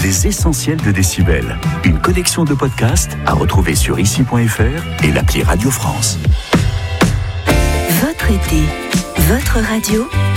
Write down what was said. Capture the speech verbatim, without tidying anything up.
les essentiels de Décibel. Une collection de podcasts à retrouver sur ici point f r et l'appli Radio France. Votre été, votre radio.